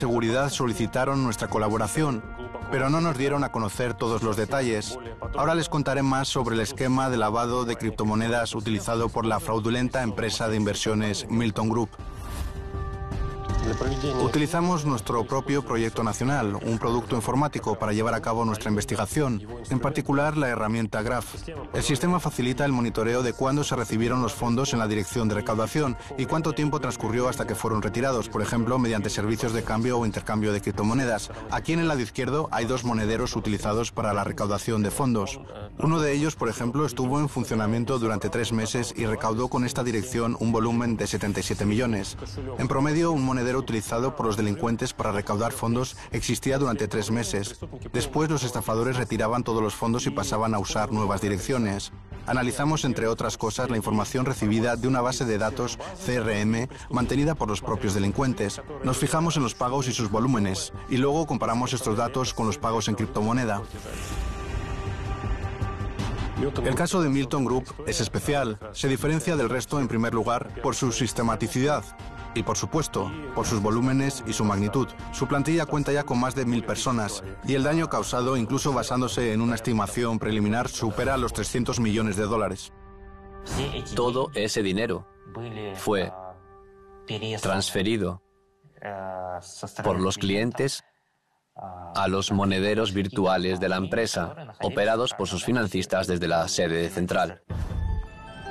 seguridad solicitaron nuestra colaboración, pero no nos dieron a conocer todos los detalles. Ahora les contaré más sobre el esquema de lavado de criptomonedas utilizado por la fraudulenta empresa de inversiones Milton Group. Utilizamos nuestro propio proyecto nacional, un producto informático para llevar a cabo nuestra investigación, en particular la herramienta Graph. El sistema facilita el monitoreo de cuándo se recibieron los fondos en la dirección de recaudación y cuánto tiempo transcurrió hasta que fueron retirados, por ejemplo, mediante servicios de cambio o intercambio de criptomonedas. Aquí en el lado izquierdo hay dos monederos utilizados para la recaudación de fondos. Uno de ellos, por ejemplo, estuvo en funcionamiento durante 3 meses y recaudó con esta dirección un volumen de 77 millones. En promedio, un monedero utilizado por los delincuentes para recaudar fondos existía durante 3 meses. Después los estafadores retiraban todos los fondos y pasaban a usar nuevas direcciones. Analizamos, entre otras cosas, la información recibida de una base de datos CRM mantenida por los propios delincuentes. Nos fijamos en los pagos y sus volúmenes, y luego comparamos estos datos con los pagos en criptomoneda. El caso de Milton Group es especial. Se diferencia del resto, en primer lugar, por su sistematicidad. Y, por supuesto, por sus volúmenes y su magnitud. Su plantilla cuenta ya con más de 1000 personas y el daño causado, incluso basándose en una estimación preliminar, supera los 300 millones de dólares. Todo ese dinero fue transferido por los clientes a los monederos virtuales de la empresa, operados por sus financistas desde la sede central.